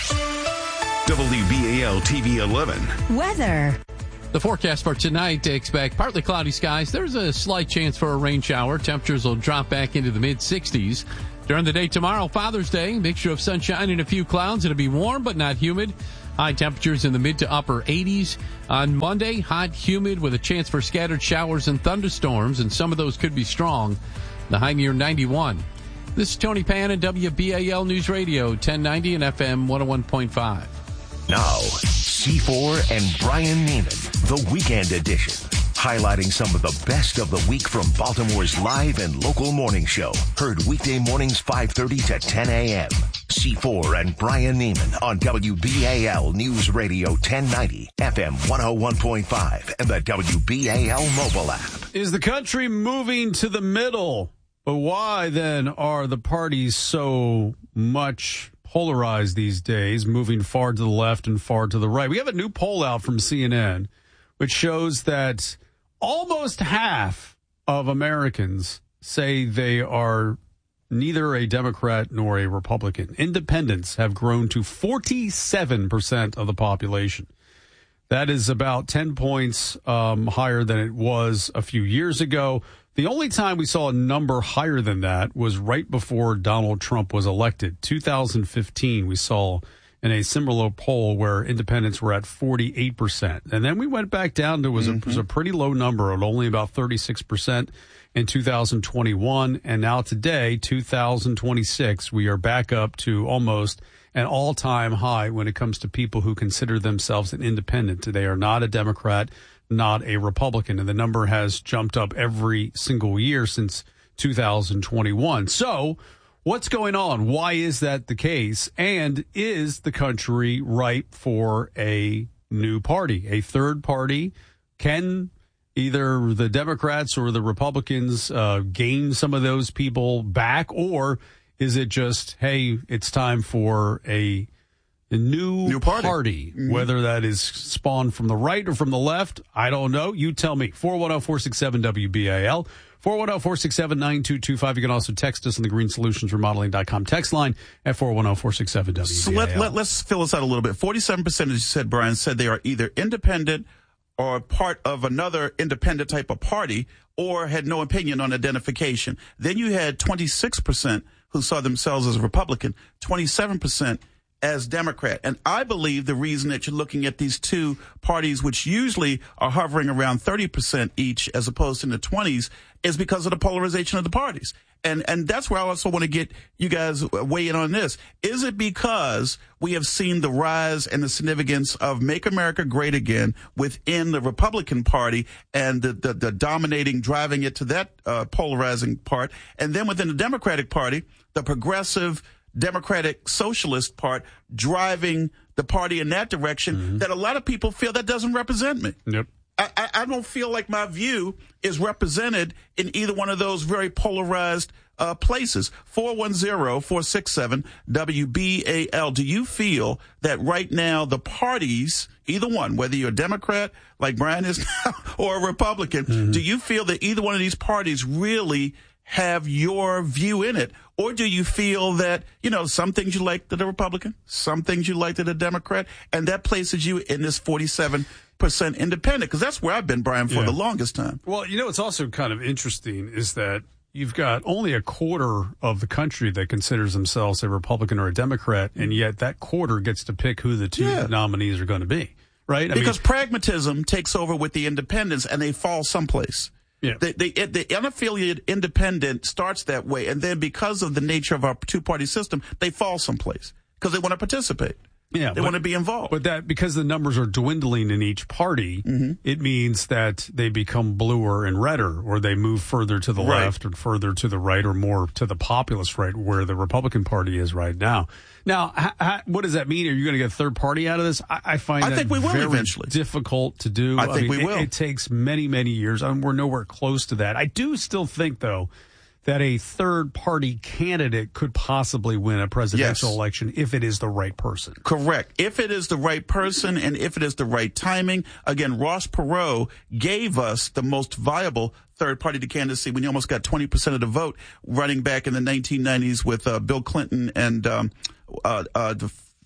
W B A L T V eleven. Weather. The forecast for tonight, expect partly cloudy skies. There's a slight chance for a rain shower. Temperatures will drop back into the mid-sixties. During the day tomorrow, Father's Day, mixture of sunshine and a few clouds. It'll be warm but not humid. High temperatures in the mid to upper eighties. On Monday, hot, humid with a chance for scattered showers and thunderstorms, and some of those could be strong. The high near ninety-one. This is Tony Pan at W B A L News Radio, ten ninety and F M one oh one point five. Now, C four and Brian Neiman, the Weekend Edition, highlighting some of the best of the week from Baltimore's live and local morning show. Heard weekday mornings five thirty to ten a.m. C four and Brian Neiman on W B A L News Radio ten ninety, F M one oh one point five, and the W B A L mobile app. Is the country moving to the middle? But why then are the parties so much polarized these days, moving far to the left and far to the right? We have a new poll out from C N N, which shows that almost half of Americans say they are neither a Democrat nor a Republican. Independents have grown to forty-seven percent of the population. That is about ten points um, higher than it was a few years ago. The only time we saw a number higher than that was right before Donald Trump was elected. two thousand fifteen, we saw in a similar poll where independents were at forty-eight percent. And then we went back down to it was, mm-hmm. a, it was a pretty low number at only about thirty-six percent in two thousand twenty-one. And now today, two thousand twenty-six, we are back up to almost an all-time high when it comes to people who consider themselves an independent. They are not a Democrat, not a Republican, and the number has jumped up every single year since two thousand twenty-one. So what's going on? Why is that the case? And is the country ripe for a new party, a third party? Can either the Democrats or the Republicans uh, gain some of those people back, or is it just, hey, it's time for a A new, new party, party. Mm-hmm. Whether that is spawned from the right or from the left, I don't know. You tell me. four one zero, four six seven, W B A L. four one zero, four six seven, nine two two five. You can also text us on the green solutions remodeling dot com text line at four one zero, four six seven, W B A L. So let, let, let's fill this out a little bit. forty-seven percent, as you said, Brian, said they are either independent or part of another independent type of party or had no opinion on identification. Then you had twenty-six percent who saw themselves as a Republican, twenty-seven percent as Democrat. And I believe the reason that you're looking at these two parties, which usually are hovering around thirty percent each as opposed to in the twenties, is because of the polarization of the parties. And and that's where I also want to get you guys weigh in on this. Is it because we have seen the rise and the significance of Make America Great Again within the Republican Party and the, the, the dominating, driving it to that uh, polarizing part, and then within the Democratic Party, the progressive Democratic Socialist part driving the party in that direction, mm-hmm. that a lot of people feel that doesn't represent me. Yep. I, I, I don't feel like my view is represented in either one of those very polarized uh, places. four one zero, four six seven, W B A L. Do you feel that right now the parties, either one, whether you're a Democrat like Brian is now or a Republican, mm-hmm. do you feel that either one of these parties really have your view in it? Or do you feel that, you know, some things you like to the Republican, some things you like to the Democrat, and that places you in this forty-seven percent independent? Because that's where I've been, Brian, for yeah. the longest time. Well, you know, what's also kind of interesting is that you've got only a quarter of the country that considers themselves a Republican or a Democrat, and yet that quarter gets to pick who the two yeah. nominees are going to be, right? I because mean, pragmatism takes over with the independents, and they fall someplace. Yeah. The, the, the unaffiliated independent starts that way, and then because of the nature of our two-party system, they fall someplace because they want to participate. Yeah, they but, want to be involved. But that because the numbers are dwindling in each party, mm-hmm. it means that they become bluer and redder, or they move further to the right. left or further to the right, or more to the populist right, where the Republican Party is right now. Now, ha, ha, what does that mean? Are you going to get a third party out of this? I, I find I that think we will very eventually. difficult to do. I, I think mean, we will. It, it takes many, many years. I mean, we're nowhere close to that. I do still think, though, that a third party candidate could possibly win a presidential yes. election if it is the right person. Correct. If it is the right person and if it is the right timing. Again, Ross Perot gave us the most viable third party to candidacy when he almost got twenty percent of the vote running back in the nineteen nineties with uh, Bill Clinton and um, uh, uh, the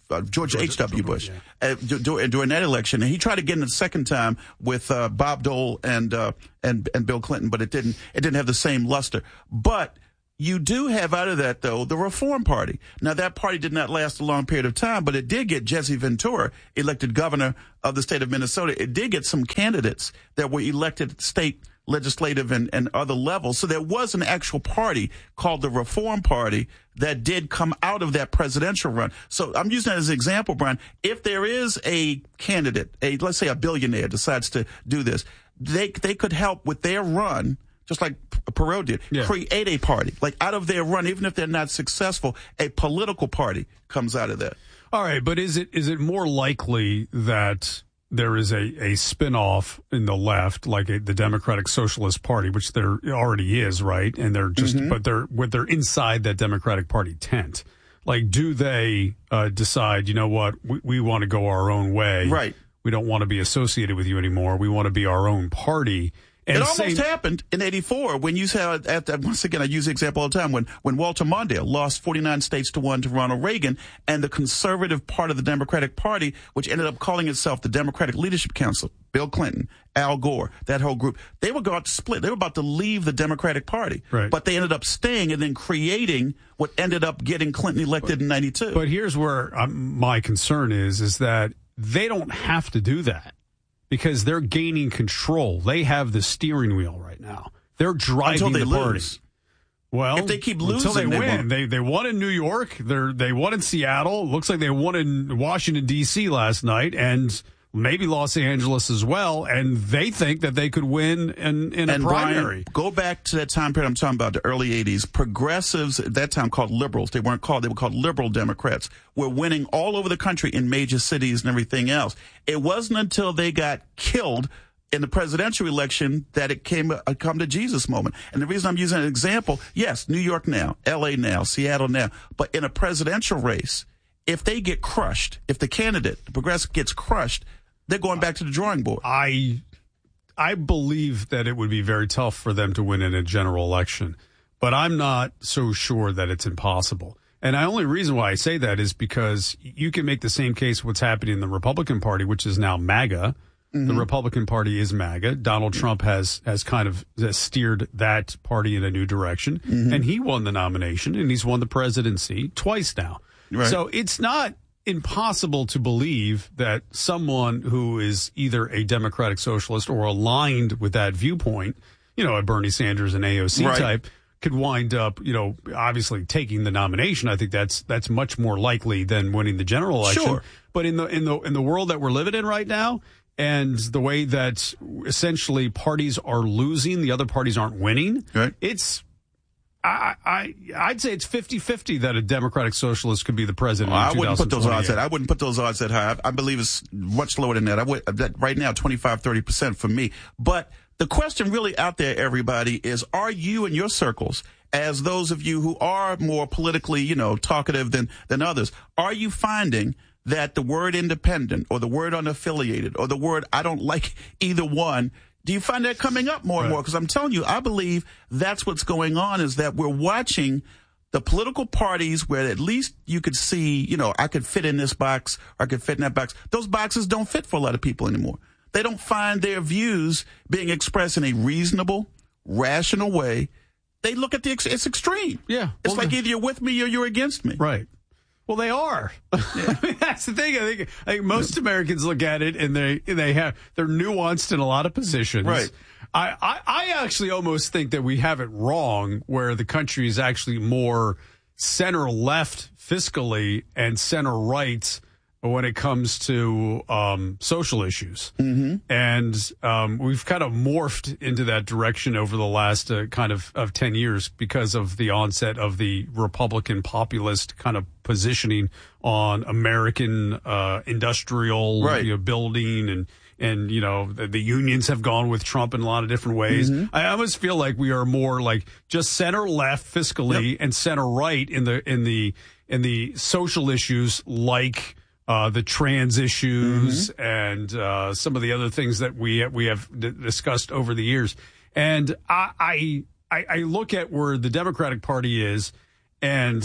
uh, George H W. Bush yeah. uh, d- during that election, and he tried again the second time with uh, Bob Dole and uh, and and Bill Clinton, but it didn't it didn't have the same luster. But you do have out of that, though, the Reform Party. Now, that party did not last a long period of time, but it did get Jesse Ventura elected governor of the state of Minnesota. It did get some candidates that were elected at state, legislative, and, and other levels. So there was an actual party called the Reform Party that did come out of that presidential run. So I'm using that as an example, Brian. If there is a candidate, a let's say a billionaire decides to do this, they they could help with their run, just like Perot did, yeah. create a party. Like out of their run, even if they're not successful, a political party comes out of that. All right, but is it is it more likely that there is a, a spinoff in the left, like a, the Democratic Socialist Party, which there already is, right? And they're just, mm-hmm. but they're, what they're inside that Democratic Party tent. Like, do they uh, decide, you know what, we, we want to go our own way. Right. We don't want to be associated with you anymore. We want to be our own party. And it almost same, happened in eighty-four when you said, at, at, once again, I use the example all the time, when, when Walter Mondale lost forty-nine states to one to Ronald Reagan, and the conservative part of the Democratic Party, which ended up calling itself the Democratic Leadership Council, Bill Clinton, Al Gore, that whole group, they were going to split. They were about to leave the Democratic Party. Right. But they ended up staying and then creating what ended up getting Clinton elected but, in ninety-two. But here's where um, my concern is, is that they don't have to do that. Because they're gaining control. They have the steering wheel right now. They're driving until they the lose. party. Well, if they keep losing, until they, they win. Won't. They they won in New York. They they won in Seattle. Looks like they won in Washington D C last night, and maybe Los Angeles as well. And they think that they could win in in and a primary. Brian, go back to that time period I'm talking about, the early eighties. Progressives at that time called liberals. They weren't called. They were called liberal Democrats. Were winning all over the country in major cities and everything else. It wasn't until they got killed in the presidential election that it came a come to Jesus moment. And the reason I'm using an example, yes, New York now, L A now, Seattle now, but in a presidential race, if they get crushed, if the candidate, the progressive, gets crushed, they're going back to the drawing board. I I believe that it would be very tough for them to win in a general election, but I'm not so sure that it's impossible. And the only reason why I say that is because you can make the same case what's happening in the Republican Party, which is now MAGA. Mm-hmm. The Republican Party is MAGA. Donald Trump has has kind of steered that party in a new direction, mm-hmm. and he won the nomination, and he's won the presidency twice now. Right. So it's not impossible to believe that someone who is either a Democratic Socialist or aligned with that viewpoint, you know, a Bernie Sanders and A O C right. type, could wind up, you know, obviously taking the nomination. I think that's that's much more likely than winning the general election. Sure. But in the in the in the world that we're living in right now, and the way that essentially parties are losing, the other parties aren't winning, right. it's I, I, I'd say it's fifty-fifty that a Democratic Socialist could be the president. Well, in I wouldn't put those odds at. I wouldn't put those odds that high. I, I believe it's much lower than that. I would that right now twenty-five, thirty percent for me. But the question really out there, everybody, is: are you in your circles, as those of you who are more politically, you know, talkative than than others, are you finding that the word independent or the word unaffiliated or the word I don't like either one? Do you find that coming up more and more? Because I'm telling you, I believe that's what's going on, is that we're watching the political parties where at least you could see, you know, I could fit in this box or I could fit in that box. Those boxes don't fit for a lot of people anymore. They don't find their views being expressed in a reasonable, rational way. They look at the, ex- it's extreme. Yeah. It's well, like either you're with me or you're against me. Right. Well, they are. Yeah. I mean, that's the thing. I think, I think most Americans look at it and they they have they're nuanced in a lot of positions. Right. I, I, I actually almost think that we have it wrong, where the country is actually more center left fiscally and center right when it comes to um, social issues. Mm-hmm. And um, we've kind of morphed into that direction over the last uh, kind of, of ten years because of the onset of the Republican populist kind of positioning on American uh, industrial right. you know, building, and, and you know, the, the unions have gone with Trump in a lot of different ways. Mm-hmm. I almost feel like we are more like just center left fiscally yep. and center right in the in the in the social issues, like Uh, the trans issues mm-hmm. and uh, some of the other things that we we have d- discussed over the years. And I, I I look at where the Democratic Party is, and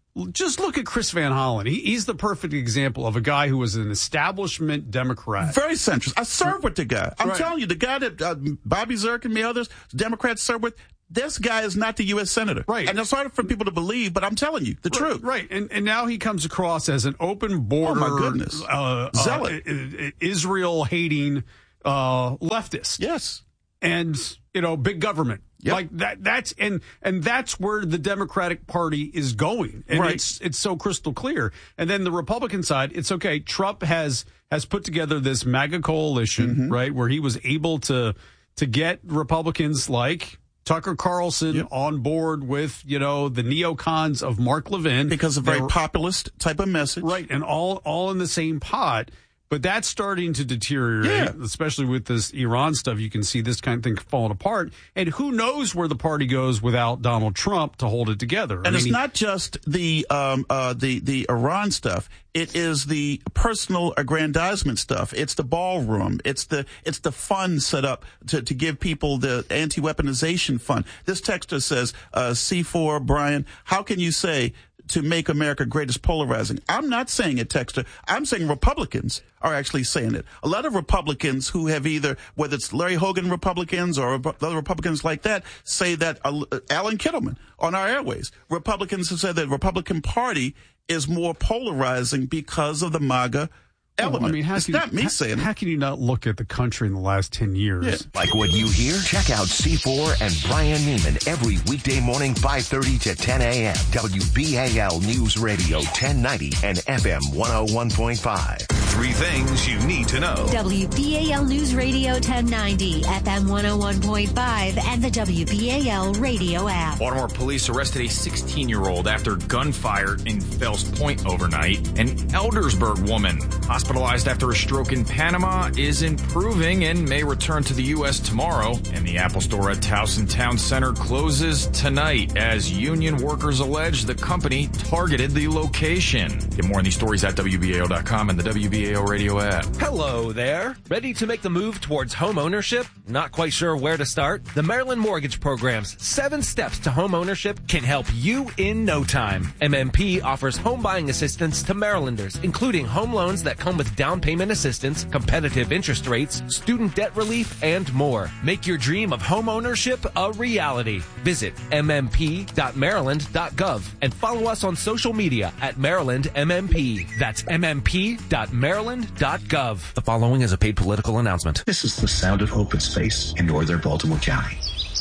just look at Chris Van Hollen. He, he's the perfect example of a guy who was an establishment Democrat. Very centrist. I served with the guy. I'm Right. telling you, the guy that uh, Bobby Zirk and me others, Democrats served with, this guy is not the U S Senator. Right. And it's hard for people to believe, but I'm telling you the Right, truth. Right. And and now he comes across as an open border, Oh, my goodness. uh, Zealot. uh, Israel hating uh, leftist. Yes. And, you know, big government. Yep. Like that that's and and that's where the Democratic Party is going. And Right. it's it's so crystal clear. And then the Republican side, it's okay. Trump has has put together this MAGA coalition, Mm-hmm. right, where he was able to to get Republicans like Tucker Carlson Yep. on board with, you know, the neocons of Mark Levin. Because of a They very were- populist type of message. Right, and all all in the same pot. But that's starting to deteriorate, Yeah. especially with this Iran stuff. You can see this kind of thing falling apart. And who knows where the party goes without Donald Trump to hold it together? And I it's mean, not just the um, uh, the the Iran stuff. It is the personal aggrandizement stuff. It's the ballroom. It's the it's the fund set up to, to give people the anti-weaponization fund. This texter says, uh, C four, Brian, how can you say to make America great is polarizing? I'm not saying it, texter. I'm saying Republicans are actually saying it. A lot of Republicans who have either, whether it's Larry Hogan Republicans or other Republicans like that, say that uh, Alan Kittleman on our airways. Republicans have said that the Republican Party is more polarizing because of the MAGA element. Well, I mean, how it's can, not me how, saying it. How can you not look at the country in the last ten years? Yeah. Like what you hear? Check out C four and Brian Neiman every weekday morning, five thirty to ten a.m. W B A L News Radio ten ninety and F M one oh one point five. Three things you need to know. W B A L News Radio ten ninety, F M one oh one point five, and the W B A L radio app. Baltimore police arrested a sixteen-year-old after gunfire in Fells Point overnight. An Eldersburg woman hospitalized after a stroke in Panama is improving and may return to the U S tomorrow. And the Apple store at Towson Town Center closes tonight as union workers allege the company targeted the location. Get more on these stories at W B A L dot com and the W B A L radio app. Hello there. Ready to make the move towards home ownership? Not quite sure where to start? The Maryland Mortgage Program's seven steps to home ownership can help you in no time. M M P offers home buying assistance to Marylanders, including home loans that come with down payment assistance, competitive interest rates, student debt relief, and more. Make your dream of home ownership a reality. Visit m m p dot maryland dot gov and follow us on social media at Maryland M M P. That's m m p dot maryland dot gov. The following is a paid political announcement. This is the sound of open space in northern Baltimore County.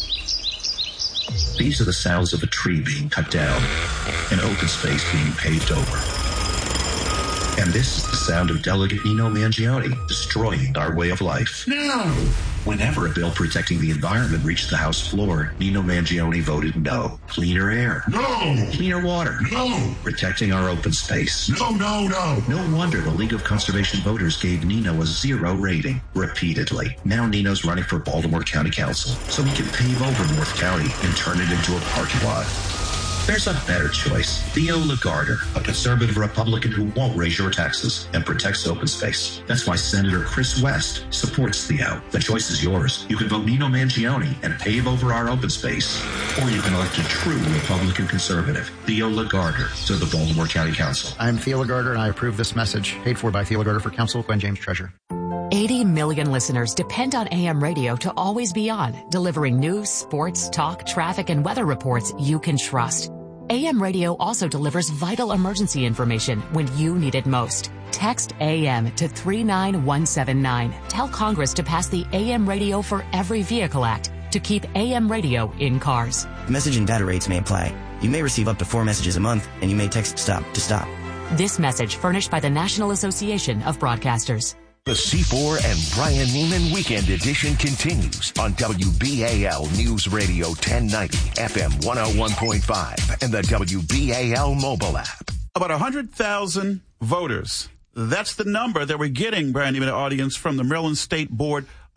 These are the sounds of a tree being cut down, an open space being paved over. And this is the sound of Delegate Nino Mangione destroying our way of life. No! Whenever a bill protecting the environment reached the House floor, Nino Mangione voted no. Cleaner air. No! Cleaner water. No! Protecting our open space. No, no, no! No wonder the League of Conservation Voters gave Nino a zero rating repeatedly. Now Nino's running for Baltimore County Council so he can pave over North County and turn it into a parking lot. There's a better choice. Theo Lagarder, a conservative Republican who won't raise your taxes and protects open space. That's why Senator Chris West supports Theo. The choice is yours. You can vote Nino Mangione and pave over our open space. Or you can elect a true Republican conservative, Theo Lagarder, to the Baltimore County Council. I'm Theo Lagarder, and I approve this message. Paid for by Theo Lagarder for Council, Gwen James, Treasurer. eighty million listeners depend on A M radio to always be on, delivering news, sports, talk, traffic, and weather reports you can trust. A M radio also delivers vital emergency information when you need it most. Text A M to three nine one seven nine. Tell Congress to pass the A M Radio for Every Vehicle Act to keep A M radio in cars. Message and data rates may apply. You may receive up to four messages a month, and you may text STOP to stop. This message furnished by the National Association of Broadcasters. The C four and Brian Neiman Weekend Edition continues on W B A L News Radio ten ninety, F M one oh one point five, and the W B A L mobile app. About one hundred thousand voters. That's the number that we're getting, Brian, even the audience, from the Maryland State Board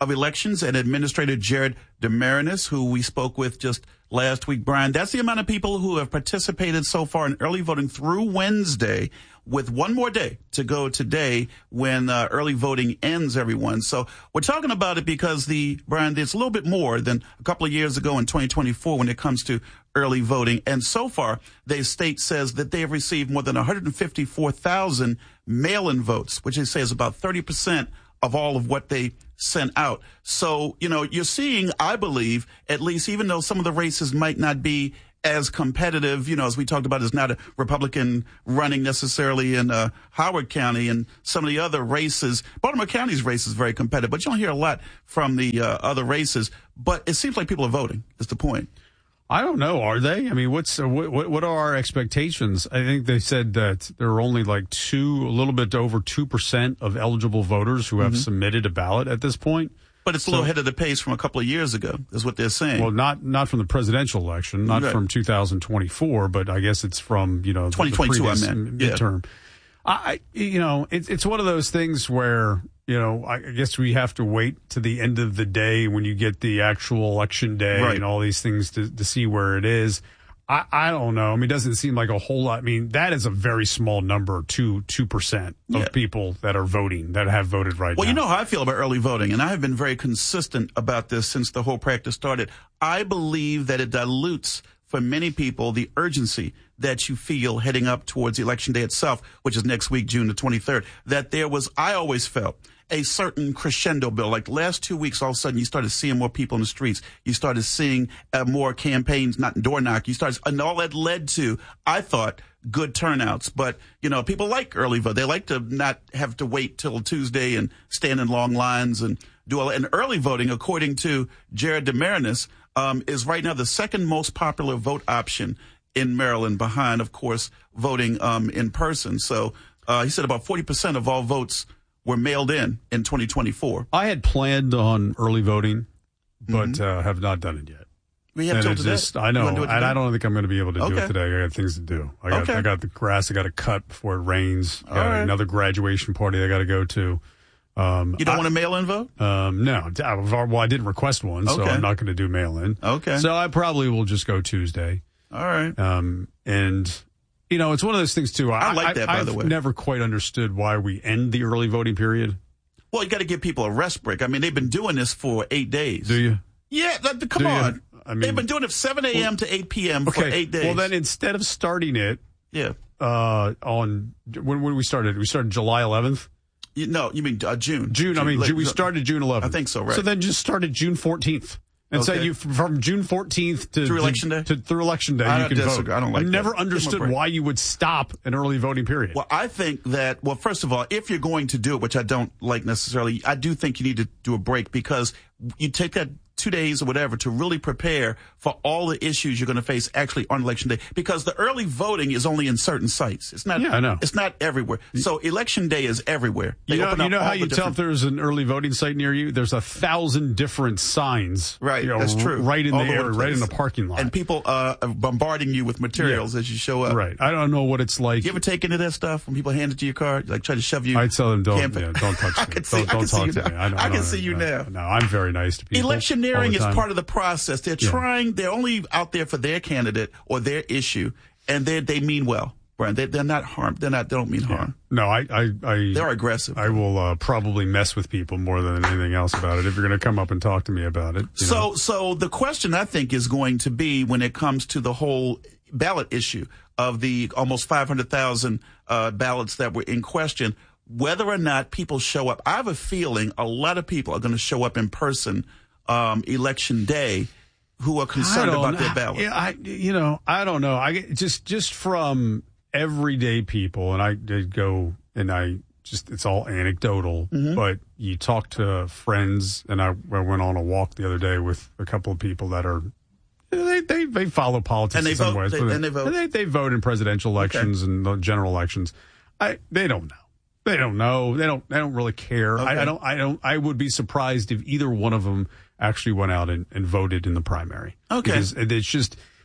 of Elections and Administrator Jared Demarinis, who we spoke with just last week. Brian, that's the amount of people who have participated so far in early voting through Wednesday, with one more day to go today when uh, early voting ends, everyone. So we're talking about it because, the Brian, it's a little bit more than a couple of years ago in twenty twenty-four when it comes to early voting. And so far, the state says that they have received more than one hundred fifty-four thousand mail-in votes, which they say is about thirty percent of all of what they sent out. So, you know, you're seeing, I believe, at least, even though some of the races might not be as competitive, you know, as we talked about, is not a Republican running necessarily in uh, Howard County, and some of the other races. Baltimore County's race is very competitive, but you don't hear a lot from the uh, other races. But it seems like people are voting, is the point. I don't know. Are they? I mean, what's uh, what, what are our expectations? I think they said that there are only like two, a little bit over two percent of eligible voters who have mm-hmm. submitted a ballot at this point. But it's a so, little ahead of the pace from a couple of years ago, is what they're saying. Well, not not from the presidential election, not right. from two thousand twenty-four, but I guess it's from, you know, twenty twenty-two, the previous I meant. midterm. Yeah. I, you know, it's it's one of those things where, you know, I guess we have to wait to the end of the day when you get the actual election day right. and all these things to, to see where it is. I, I don't know. I mean, it doesn't seem like a whole lot. I mean, that is a very small number, two two percent of yeah. people that are voting, that have voted right well, now. Well, you know how I feel about early voting, and I have been very consistent about this since the whole practice started. I believe that it dilutes, for many people, the urgency that you feel heading up towards election day itself, which is next week, June the twenty-third, that there was, I always felt, a certain crescendo build. Like last two weeks, all of a sudden, you started seeing more people in the streets. You started seeing uh, more campaigns, not door knock. You started, and all that led to, I thought, good turnouts. But, you know, people like early vote. They like to not have to wait till Tuesday and stand in long lines and do all that. And early voting, according to Jared Demarinis, um, is right now the second most popular vote option in Maryland, behind, of course, voting um, in person. So uh, he said about forty percent of all votes were mailed in in twenty twenty-four. I had planned on early voting, but mm-hmm. uh, have not done it yet. We have till today. Just, I know, and I don't think I'm going to be able to do okay. it today. I got things to do. I got, okay. I got the grass I got to cut before it rains. I got right. another graduation party I got to go to. Um, you don't I, want to mail in vote? Um, no. Well, I didn't request one, so okay. I'm not going to do mail in. Okay. So I probably will just go Tuesday. All right. Um, and, you know, it's one of those things, too. I, I like that, I, by I've the way. never quite understood why we end the early voting period. Well, you got to give people a rest break. I mean, they've been doing this for eight days. Do you? Yeah, that, come Do on. You? I mean, they've been doing it seven a.m. well, to eight p.m. okay. for eight days. Well, then instead of starting it, yeah, uh, on when when we started, we started July eleventh. You, no, you mean uh, June. June. June. I mean, Late, June, we started June eleventh. I think so, right? So then just started June fourteenth. And okay. say you from June fourteenth to through election to, day. To, through election day, I you can disagree. vote. I don't like I never that. understood why you would stop an early voting period. Well, I think that. Well, first of all, if you're going to do it, which I don't like necessarily, I do think you need to do a break, because you take that two days or whatever to really prepare for all the issues you're going to face actually on election day, because the early voting is only in certain sites. It's not. Yeah, I know. It's not everywhere. So election day is everywhere. They you know, open you up know all how the you tell different... if there's an early voting site near you? There's a thousand different signs. Right, you know, that's true. Right in all the area, the right in the parking lot, and people uh, are bombarding you with materials yeah. as you show up. Right. I don't know what it's like. You ever take any of that stuff when people hand it to your car, like try to shove you? I tell them don't. Yeah, don't touch I me. can see, don't I can don't see talk you to now. me. I, know, I I can don't, see you no, now. No, I'm very nice to people. Electioneering is part of the process. They're yeah. trying. They're only out there for their candidate or their issue, and they they mean well, Brian. They they're not harm. They're not. They don't mean harm. Yeah. No, I, I, I they're aggressive. I will uh, probably mess with people more than anything else about it if you're going to come up and talk to me about it. You so know? so the question I think is going to be, when it comes to the whole ballot issue of the almost five hundred thousand uh, ballots that were in question, whether or not people show up. I have a feeling a lot of people are going to show up in person um, election day, who are concerned about their ballot. Yeah, I, you know, I don't know. I just just from everyday people, and I did go, and I just it's all anecdotal. Mm-hmm. But you talk to friends, and I, I went on a walk the other day with a couple of people that are they they, they follow politics and they in some vote, ways, they, but and they vote. They, they vote in presidential elections okay. and the general elections. I they don't know. They don't know. They don't. They don't really care. Okay. I, I don't. I don't. I would be surprised if either one of them actually went out and, and voted in the primary. Okay, because it's just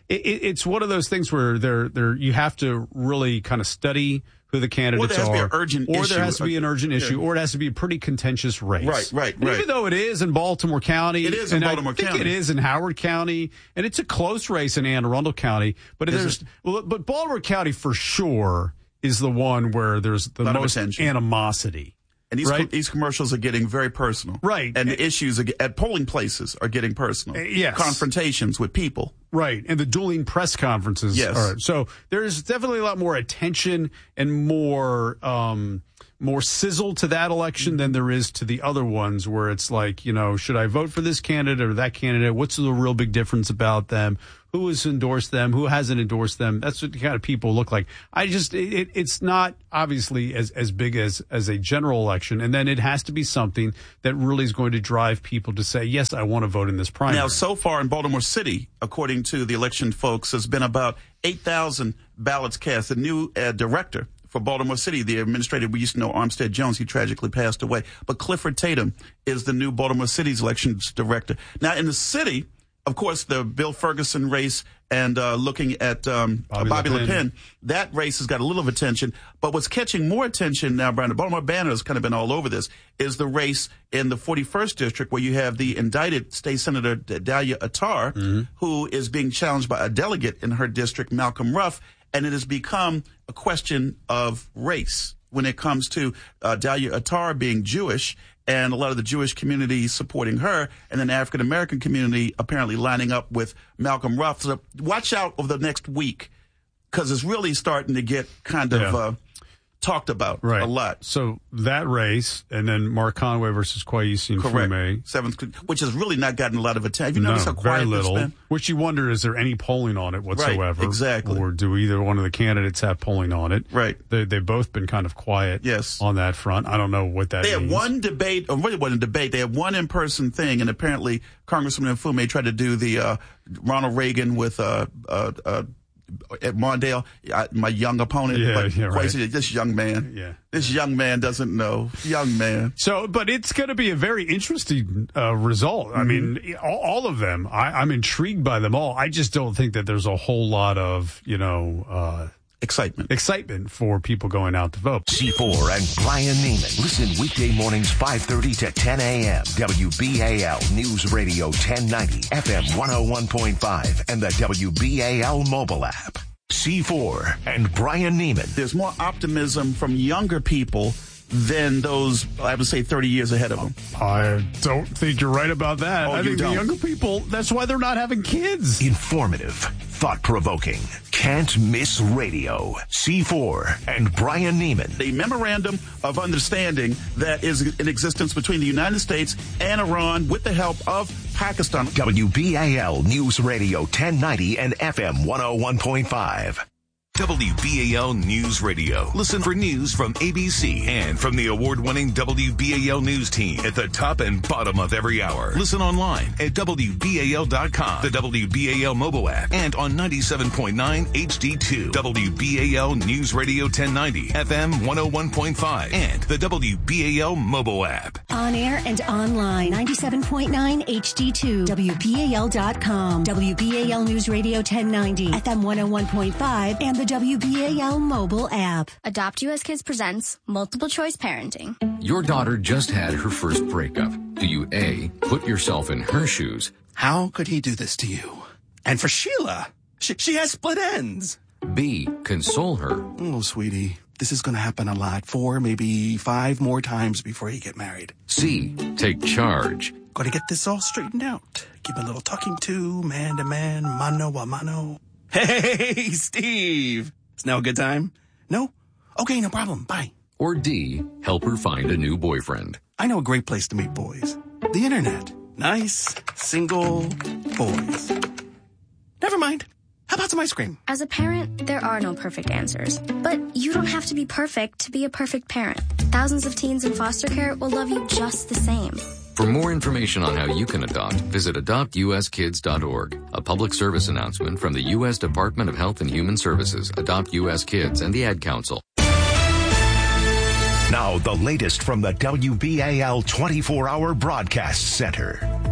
it, it, it's one of those things where they're, they're, you have to really kind of study who the candidates or there has are. To be an urgent or issue. there has to be an urgent Yeah. issue, or it has to be a pretty contentious race. Right, right, And right. even though it is in Baltimore County. It is in and Baltimore I think County. it is in Howard County, and it's a close race in Anne Arundel County. But Is there's, it? well, but Baltimore County for sure is the one where there's the Lot of most attention. animosity. And these, right? these commercials are getting very personal. Right. And the issues are, at polling places are getting personal. Uh, yes. Confrontations with people. Right, and the dueling press conferences. Yes. All right. So there's definitely a lot more attention and more um, more sizzle to that election than there is to the other ones where it's like, you know, should I vote for this candidate or that candidate? What's the real big difference about them? Who has endorsed them? Who hasn't endorsed them? That's what the kind of people look like. I just, it, it's not obviously as, as big as, as a general election. And then it has to be something that really is going to drive people to say, yes, I want to vote in this primary. Now, so far in Baltimore City, according to the election folks, has been about eight thousand ballots cast. The new uh, director for Baltimore City, the administrator we used to know, Armstead Jones, he tragically passed away. But Clifford Tatum is the new Baltimore City's elections director. Now, in the city, of course, the Bill Ferguson race and uh, looking at um, Bobby Bobby Le Pen. Le Pen, that race has got a little of attention. But what's catching more attention now, Brian, the Baltimore Banner has kind of been all over this, is the race in the forty-first district where you have the indicted state senator Dahlia Attar, Mm-hmm. who is being challenged by a delegate in her district, Malcolm Ruff, and it has become a question of race when it comes to uh, Dahlia Attar being Jewish and a lot of the Jewish community supporting her, and then the African American community apparently lining up with Malcolm Ruff. So watch out over the next week, because it's really starting to get kind of Yeah. uh, talked about Right. a lot. So that race, and then Mark Conway versus Kwesi Correct. Fume. Seventh, which has really not gotten a lot of attention. Have you No, noticed how very quiet it's little. been? Which you wonder, is there any polling on it whatsoever? exactly. Or do either one of the candidates have polling on it? Right. They, they've both been kind of quiet Yes. on that front. I don't know what that They means. had one debate, or really wasn't a debate. They had one in-person thing, and apparently Congressman Fume tried to do the uh, Ronald Reagan with uh, uh, uh, at Mondale, I, my young opponent. Yeah, but yeah, right. Kwesi, this young man, Yeah. this young man doesn't know. Young man. So, but it's going to be a very interesting uh, result. I mean, all, all of them. I, I'm intrigued by them all. I just don't think that there's a whole lot of, you know, uh, excitement excitement for people going out to vote. C four and Brian Neiman. Listen weekday mornings five thirty to ten a.m. W B A L News Radio ten ninety, F M one oh one point five, and the W B A L mobile app. C four and Brian Neiman. There's more optimism from younger people than those, I would say, thirty years ahead of them. I don't think you're right about that. Oh, I you think don't? the younger people, that's why they're not having kids. Informative, thought-provoking, can't miss radio. C four and Brian Neiman. The memorandum of understanding that is in existence between the United States and Iran with the help of Pakistan. W B A L News Radio ten ninety and F M one oh one point five. W B A L News Radio. Listen for news from A B C and from the award-winning W B A L News team at the top and bottom of every hour. Listen online at W B A L dot com, the W B A L mobile app, and on ninety-seven point nine H D two. W B A L News Radio ten ninety, F M one oh one point five, and the W B A L mobile app. On air and online, ninety-seven point nine H D two, W B A L dot com, W B A L News Radio ten ninety, F M one oh one point five, and the W B A L mobile app. Adopt U S Kids presents Multiple Choice Parenting. Your daughter just had her first breakup. Do you A, put yourself in her shoes? How could he do this to you? And for Sheila, she, she has split ends. B, console her? Oh, sweetie, this is going to happen a lot. Four, maybe five more times before you get married. C, take charge. Got to get this all straightened out. Give a little talking to, man to man, mano a mano. Hey, Steve. Is now a good time? No? Okay, no problem. Bye. Or D, help her find a new boyfriend. I know a great place to meet boys. The internet. Nice, single boys. Never mind. How about some ice cream? As a parent, there are no perfect answers. But you don't have to be perfect to be a perfect parent. Thousands of teens in foster care will love you just the same. For more information on how you can adopt, visit adopt u s kids dot org. A public service announcement from the U S Department of Health and Human Services, Adopt U S Kids, and the Ad Council. Now, the latest from the W B A L twenty-four hour Broadcast Center.